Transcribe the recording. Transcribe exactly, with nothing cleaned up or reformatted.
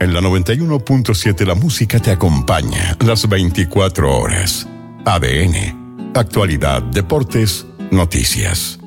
En la noventa y uno punto siete la música te acompaña las veinticuatro horas. A D N, actualidad, deportes, noticias.